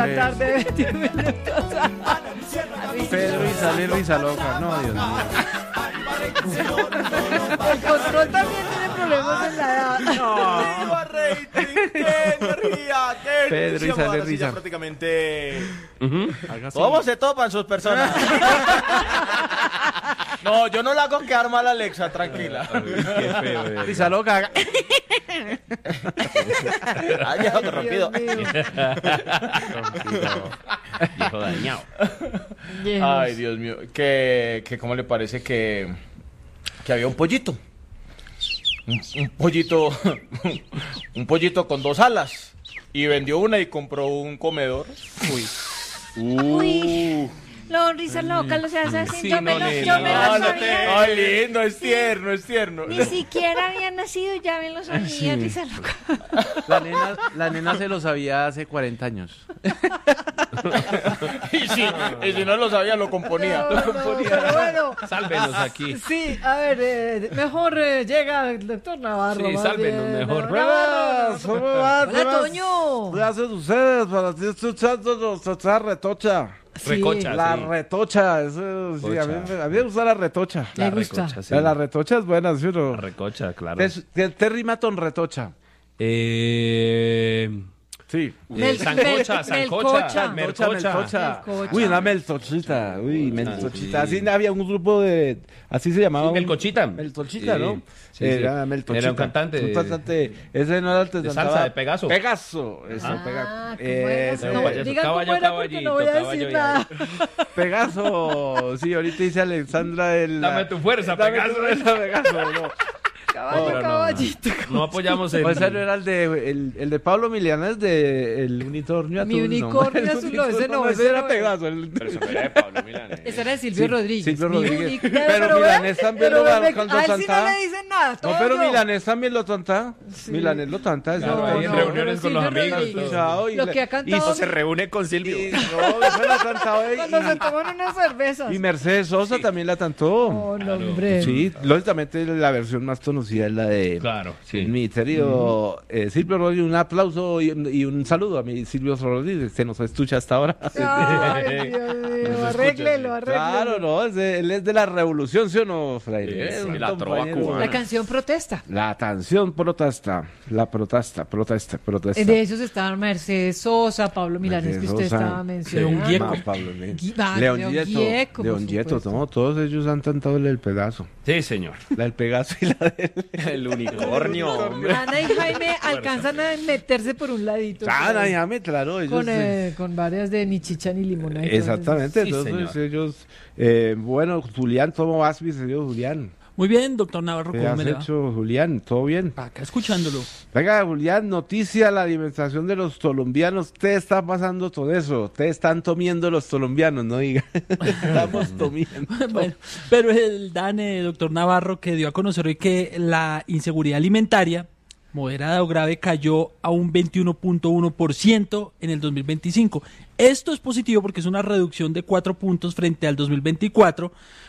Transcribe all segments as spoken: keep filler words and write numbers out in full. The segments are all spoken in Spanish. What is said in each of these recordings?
la tarde, veintiún minutos. Pedro y sale risa loca. No, Dios mío. El control también tiene problemas en la edad. ¡Viva rating! ¡Qué energía! ¡Qué Pedro y energía! sale Ahora sí, risa. ya prácticamente... Haga así. ¿Cómo se topan sus personas? No, yo no la hago quedar mal a Alexa, tranquila. Qué feo, eh. Risa loca. haga- Ay, viejo corrompido. Dios mío. Viejo dañado. Viejos. Ay, Dios mío. Que, que ¿cómo le parece que, que había un pollito? Un, un pollito, un pollito con dos alas. Y vendió una y compró un comedor. Uy. Uy. No, risa loca, lo se hace así. Sí, yo me no, lo, nena, yo me no, lo no sabía. Ay, lindo, es tierno, es tierno. Ni siquiera había nacido y ya me lo sabía, Sí. risa loca. La nena, la nena se lo sabía hace cuarenta años. Y si, y si no lo sabía, lo componía. No, no, pero bueno. Sálvenos aquí. Sí, a ver, eh, mejor eh, llega el doctor Navarro. Sí, más sálvenos bien. mejor. Navarro. ¿Cómo va? Hola, Toño. ¿Qué hacen ustedes para ti escuchando nuestra retocha? Sí, Recocha. La sí. retocha, eso, sí, a mí, me- a mí me gusta la retocha. Me gusta. recocha, sí. La, la retocha es buena, ¿sí o no? La recocha, claro. ¿Qué, es- qué- qué rima con retocha? Eh... Sí. Mel- Eh, sancocha, mel- sancocha, melcocha. melcocha. Melcocha. Uy, una meltochita. Uy, meltochita. Así había un grupo de. Así se llamaba. Sí, un- Melcochita. Meltochita, Sí, ¿no? sí, sí. Era meltochita. Era un cantante Un de- cantante. Ese no era el que de cantaba- salsa, de Pegaso. Pegaso. Eso, Ah, Pega- ¿cómo era? eh, No, payaso, digan caballo, cómo era porque no voy a caballito, decir caballo, nada. Pegaso. Sí, ahorita dice Alexandra el. Dame tu fuerza, Dame Pegaso. tu fuerza, Pegaso. No. Caballo, pero no, caballito. No apoyamos el... O ese no era el de, el, el de Pablo Milanés de El Unicornio Mi Azul. ¿no? unicornio El azul, no, ese no, ese ese era no Pegaso. el- Pero eso no era de Pablo Milanés. Ese era de Silvio Sí, Rodríguez. Silvio Mi Rodríguez. único- Pero vean, Milanés también pero lo va- vean, cuando a él sí no cantaba. le dicen nada. No, todo pero yo. Milanés también lo tanta. Sí. Milanés lo tanta. Eso Claro, no, ahí en no, reuniones con los Silvio amigos, Rodríguez. todo. Y Lo le- que ha y cantado Se reúne con Silvio. Y, no, eso lo ha cantado él. cuando se toman unas cervezas. Y, y Mercedes Sosa también la cantó. Oh, no, hombre. Sí, lógicamente la versión más conocida es la de Claro, sí. mi querido eh, Silvio Rodríguez. Un aplauso y, un- y un saludo a mi Silvio Rodríguez, que nos escucha hasta ahora. Ay, Dios mío, arréglelo, arréglelo. Claro, no, es de- él es de la revolución, ¿sí o no, Fraile? Sí, Es un la trova compañero. cubana. La canción protesta. La canción protesta, la protesta, protesta, protesta. De esos estaban Mercedes Sosa, Pablo Milanés, que usted Mercedes Sosa, estaba mencionando. León Gieco. Más Pablo León. Gui- ah, León León Gieco, Gieco, por León Gieco, supuesto. no, todos ellos han cantado el del Pegaso. Sí, señor. La del Pegaso y la del... El unicornio, hombre. Ana y Jaime alcanzan a meterse por un ladito. Ah, por ahí, déjame, claro, ellos... con, eh, eh, con varias de ni chicha ni limona. y todo Exactamente, Sí, entonces señor. ellos... eh, bueno, Julián, ¿cómo vas, mi señor Julián? Muy bien, doctor Navarro, ¿Qué ¿cómo has me le va? hecho, Julián? ¿Todo bien? Acá escuchándolo. Venga, Julián, noticia, la alimentación de los colombianos. ¿Qué está pasando todo eso? ¿Te están comiendo los colombianos? No diga. Estamos comiendo. Bueno, pero el DANE, doctor Navarro, que dio a conocer hoy que la inseguridad alimentaria, moderada o grave, cayó a un veintiuno punto uno por ciento en el dos mil veinticinco. Esto es positivo porque es una reducción de cuatro puntos frente al dos mil veinticuatro,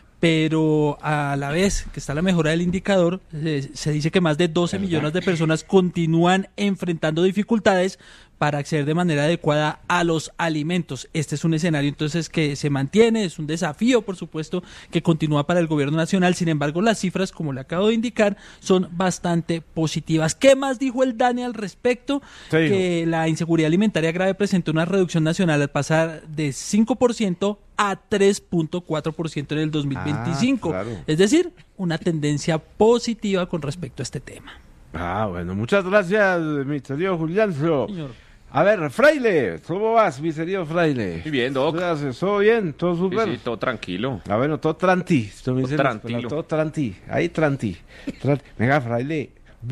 pero a la vez que está la mejora del indicador, eh, se dice que más de doce millones de personas continúan enfrentando dificultades para acceder de manera adecuada a los alimentos. Este es un escenario entonces que se mantiene, es un desafío, por supuesto, que continúa para el gobierno nacional. Sin embargo, las cifras, como le acabo de indicar, son bastante positivas. ¿Qué más dijo el DANE al respecto? ¿Qué dijo? Que la inseguridad alimentaria grave presentó una reducción nacional al pasar de cinco por ciento a tres punto cuatro por ciento en el dos mil veinticinco. Ah, claro. Es decir, una tendencia positiva con respecto a este tema. Ah, bueno, muchas gracias, mi querido Julián. Señor. A ver, Fraile, ¿cómo vas, mi querido Fraile? Muy bien, Doc. ¿Qué haces? ¿Todo bien? ¿Todo Sí, súper? sí, todo tranquilo. Ah, bueno, todo tranti. Esto me Todo dicen los tranquilo. pelados, Todo tranti. Ahí tranti. Tran- Venga, Fraile,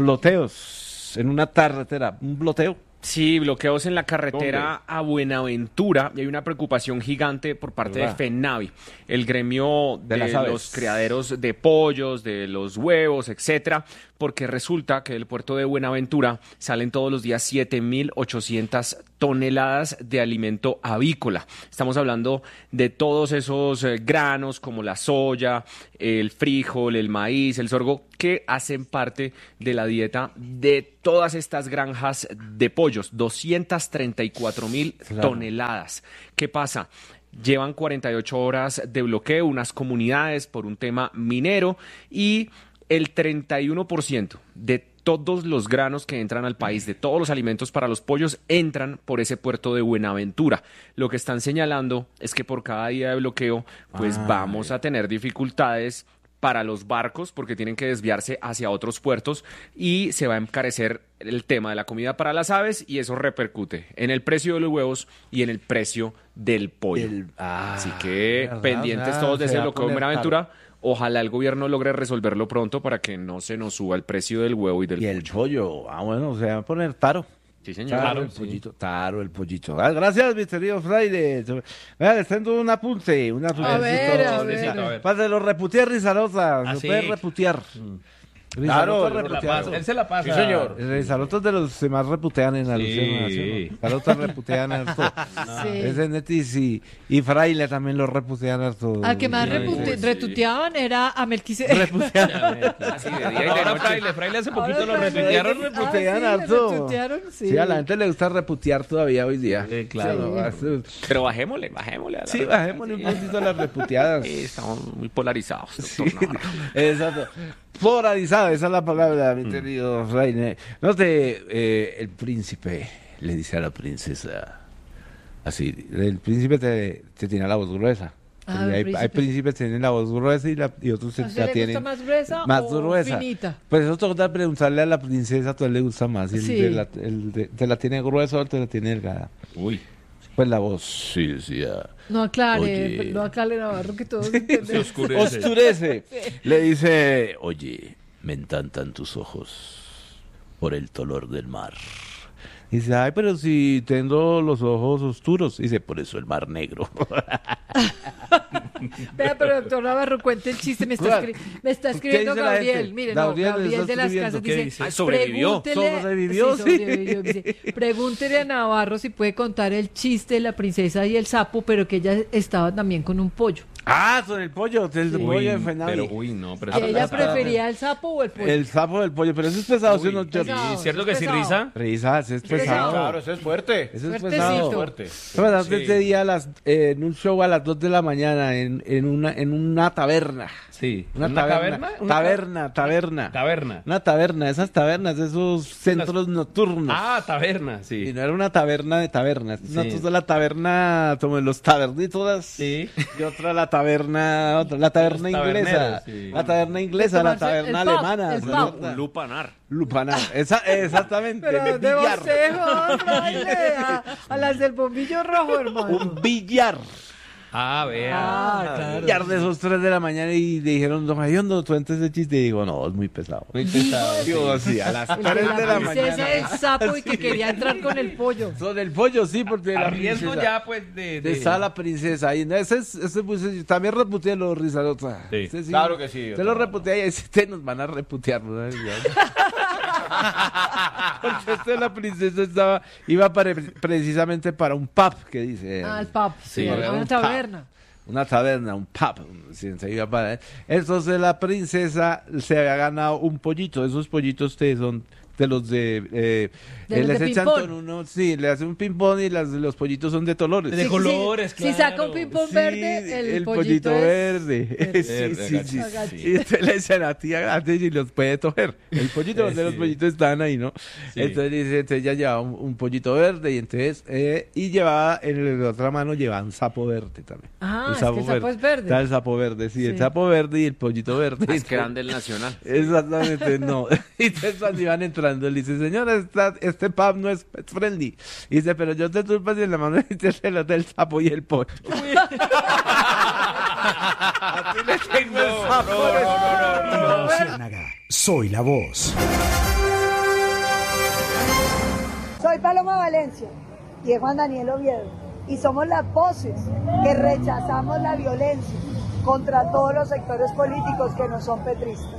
bloteos en una carretera. ¿Un bloteo? Sí, bloqueos en la carretera a Buenaventura y hay una preocupación gigante por parte ¿Verdad? de FENAVI, el gremio De de, las aves. los criaderos de pollos, de los huevos, etcétera, porque resulta que del puerto de Buenaventura salen todos los días siete mil ochocientas toneladas de alimento avícola. Estamos hablando de todos esos eh, granos como la soya, el frijol, el maíz, el sorgo, que hacen parte de la dieta de todas estas granjas de pollos, doscientas treinta y cuatro mil Claro. toneladas. ¿Qué pasa? Llevan cuarenta y ocho horas de bloqueo unas comunidades por un tema minero y el treinta y uno por ciento de todos los granos que entran al país, de todos los alimentos para los pollos, entran por ese puerto de Buenaventura. Lo que están señalando es que por cada día de bloqueo, pues Ay. vamos a tener dificultades para los barcos porque tienen que desviarse hacia otros puertos y se va a encarecer el tema de la comida para las aves y eso repercute en el precio de los huevos y en el precio del pollo. El- ah, Así que verdad, pendientes o sea, todos de se ese va a bloqueo de poner Buenaventura. Ojalá el gobierno logre resolverlo pronto para que no se nos suba el precio del huevo y del Y el pollo. pollo, ah, bueno, se va a poner taro. Sí, señor. Claro, el pollito, claro, el pollito. Ah, gracias, mi querido Fraile. Vean, les tengo un apunte, un apunte. A ver, a ver. Para los reputear, Rizarosa. Ah, Se sí. puede reputear. Claro, Rizarosa yo la reputeado. paso. Él se la pasa. Sí, señor. Rizarotos de los que más reputean en alusión. Sí. Rizarotos reputean harto. Sí. Ese Netis y, y Fraile también lo reputean harto. Al que más Sí, repute- sí. retuteaban era a Melquisedec. Así de día y de Ahora noche. Fraile, Fraile hace Ahora poquito lo Fraile- retuitearon. Ah, reputean sí, le harto. retuitearon, sí. Sí, a la gente le gusta reputear todavía hoy día. Sí, claro. Eso- Pero bajémosle, bajémosle. a la- Sí, bajémosle un poquito a las reputeadas. Sí, estamos muy polarizados, doctor Navarro. Exacto. Polarizado, esa es la palabra, mi querido Reine. No sé, eh, el príncipe le dice a la princesa, así, el príncipe te, te tiene la voz gruesa. Ah, Porque el hay, príncipe. hay príncipes que tienen la voz gruesa y, la, y otros se ¿A usted la le tienen gusta más gruesa más o gruesa. finita? Pues eso toca preguntarle a la princesa, a tú le gusta más. Si el Sí. de la, el de- te la tiene gruesa o te la tiene delgada. Uy. Pues la voz, sí, decía. No aclare, Oye. no aclare, Navarro, que todos entendemos. Oscurece. Le dice, oye, me encantan tus ojos por el color del mar. Dice, ay, pero si tengo los ojos oscuros. Dice, por eso el mar negro. Vea, pero doctor Navarro, cuente el chiste. Me está, ¿Cuál? escri- me está ¿Qué escribiendo dice la Gabriel. gente? Mire, no, Gabriel Gabriel, está de las escribiendo. casas ¿Qué dice, dice? Ah, sobrevivió. pregúntele- Sobrevivió, sí. sobrevivió, dice, pregúntele a Navarro si puede contar el chiste de la princesa y el sapo, pero que ella estaba también con un pollo. Ah, con el pollo, el Sí. pollo de Fenavi. Pero, uy, no, pero Que eso ella está- prefería el sapo o el pollo. El sapo del pollo, pero eso es pesado, ¿sí o no, George? pesado. Sí, ¿cierto es que sí, pesado. Risa? Risas, es pesado. pesado. Claro, eso es fuerte. Eso es Fuertecito. pesado. Fuerte. Recuerda, ese día a las, eh, en un show a las dos de la mañana en, en, una, en una taberna. Sí. Una, ¿Una taberna. caverna? Una Taberna, taberna. Taberna. Una taberna, esas tabernas, esos centros nocturnos. Ah, taberna, Y sí. no era una taberna de tabernas. Sí. Nosotros de la taberna, como en los tabernitos. Sí. Y otra la taberna, otra, la taberna Los inglesa. taberneros, sí. La taberna inglesa, la tomarse taberna el pub, alemana. el ¿no? pub. La- Lupanar. Lupanar. Esa, exactamente. Pero de de billar. bocejo, Fraile, a, a las del bombillo rojo, hermano. Un billar. Ah, vea. Ah, claro. Billar de esos tres de la mañana y le dijeron, don Jayondo, tú entes ese chiste. Y digo, no, es muy pesado. Muy pesado. Digo, sí, a las El de tres de la la princesa mañana. del sapo y que quería entrar con el pollo. Son el pollo, sí, porque la A riesgo princesa- ya, pues, de... de Está la princesa. Y no, ese es, ese pues, ese- también reputea los Rizalota. Sí. Ese Claro que sí, Se lo doctor. reputea y ese te nos van a reputear. ¿No? Porque este de la princesa estaba, iba para- precisamente para un pub, que dice. Ah, el pub, sí, Sí, a un una pub. taberna. Una taberna, un pub. Sí, se iba para- Entonces la princesa se había ganado un pollito. Esos pollitos que son de los de... eh, De eh, los les de echan ping-pong. con uno, sí, le hacen un ping-pong y las, los pollitos son de colores. De Sí, colores, sí, Si saca un claro. ping-pong Sí, verde, el, pollito, es- verde. verde. Sí, sí, sí. Agachito. Y usted le dice a la tía grande y los puede toger. El pollito verde, los pollitos están ahí, ¿no? Sí. Entonces dice, entonces ella llevaba un, un pollito verde y entonces, eh, y llevaba, en la otra mano llevaba un sapo verde también. Ah, Un es que el sapo es verde. Está el sapo verde, sí, el Sí. sapo verde y el pollito verde. Es grande el nacional. Exactamente, no. Y entonces cuando iban entrando, le dice, señora, esta- este pub no es pet friendly. Y dice, pero yo te tulpas y en la mano dice el hotel sapo y el pollo. Aquí le tengo el sapo. La Ciénaga. Soy la voz. Soy Paloma Valencia y es Juan Daniel Oviedo y somos las voces que rechazamos la violencia contra todos los sectores políticos que no son petristas.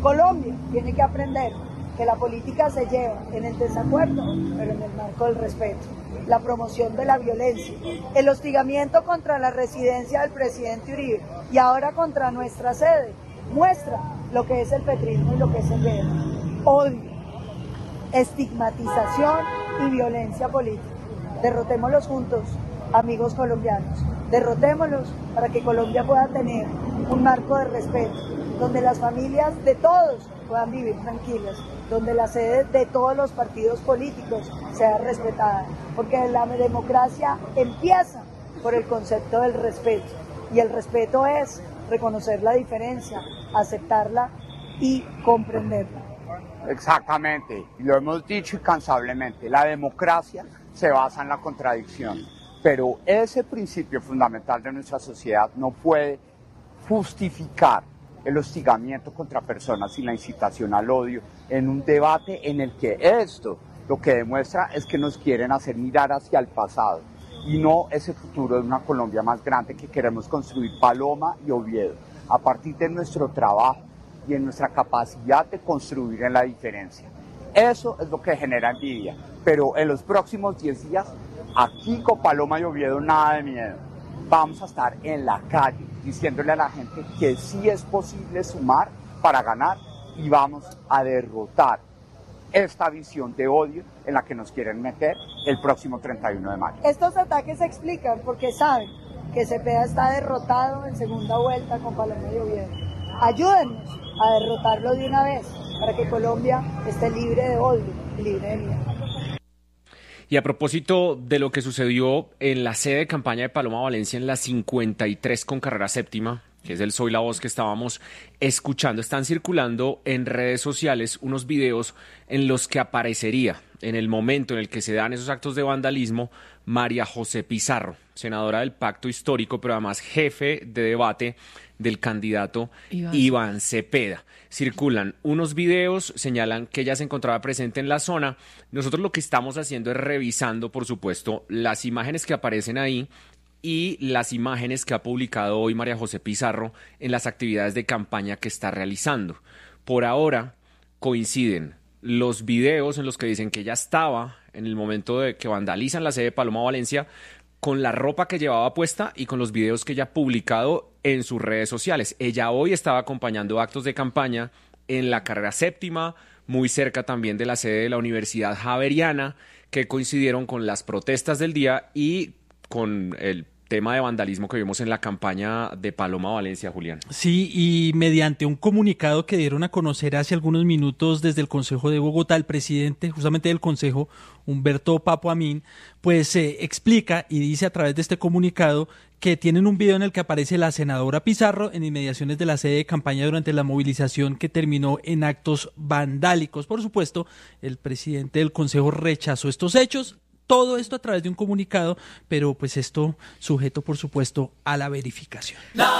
Colombia tiene que aprender que la política se lleva en el desacuerdo, pero en el marco del respeto, la promoción de la violencia, el hostigamiento contra la residencia del presidente Uribe y ahora contra nuestra sede, muestra lo que es el petrismo y lo que es el guerra, odio, estigmatización y violencia política. Derrotémoslos juntos, amigos colombianos, derrotémoslos para que Colombia pueda tener un marco de respeto, donde las familias de todos puedan vivir tranquilas, donde la sede de todos los partidos políticos sea respetada, porque la democracia empieza por el concepto del respeto, y el respeto es reconocer la diferencia, aceptarla y comprenderla. Exactamente, lo hemos dicho incansablemente, la democracia se basa en la contradicción, pero ese principio fundamental de nuestra sociedad no puede justificar el hostigamiento contra personas y la incitación al odio en un debate en el que esto lo que demuestra es que nos quieren hacer mirar hacia el pasado y no ese futuro de una Colombia más grande que queremos construir Paloma y Oviedo a partir de nuestro trabajo y en nuestra capacidad de construir en la diferencia. Eso es lo que genera envidia, pero en los próximos diez días, aquí con Paloma y Oviedo, nada de miedo. Vamos a estar en la calle diciéndole a la gente que sí es posible sumar para ganar y vamos a derrotar esta visión de odio en la que nos quieren meter el próximo treinta y uno de mayo. Estos ataques se explican porque saben que Cepeda está derrotado en segunda vuelta con Paloma y Oviedo. Ayúdennos a derrotarlo de una vez para que Colombia esté libre de odio y libre de miedo. Y a propósito de lo que sucedió en la sede de campaña de Paloma Valencia en la cincuenta y tres con carrera séptima, que es el Soy la Voz que estábamos escuchando, están circulando en redes sociales unos videos en los que aparecería, en el momento en el que se dan esos actos de vandalismo, María José Pizarro, senadora del Pacto Histórico, pero además jefe de debate del candidato Iván, Iván Cepeda. Circulan unos videos, señalan que ella se encontraba presente en la zona. Nosotros lo que estamos haciendo es revisando, por supuesto, las imágenes que aparecen ahí y las imágenes que ha publicado hoy María José Pizarro en las actividades de campaña que está realizando. Por ahora coinciden los videos en los que dicen que ella estaba en el momento de que vandalizan la sede de Paloma Valencia con la ropa que llevaba puesta y con los videos que ella ha publicado en sus redes sociales. Ella hoy estaba acompañando actos de campaña en la carrera séptima, muy cerca también de la sede de la Universidad Javeriana, que coincidieron con las protestas del día y con el tema de vandalismo que vimos en la campaña de Paloma Valencia, Julián. Sí, y mediante un comunicado que dieron a conocer hace algunos minutos desde el Consejo de Bogotá, el presidente justamente del Consejo, Humberto Papo Amin, pues eh, explica y dice a través de este comunicado que tienen un video en el que aparece la senadora Pizarro en inmediaciones de la sede de campaña durante la movilización que terminó en actos vandálicos. Por supuesto, el presidente del Consejo rechazó estos hechos. Todo esto a través de un comunicado, pero pues esto sujeto, por supuesto, a la verificación.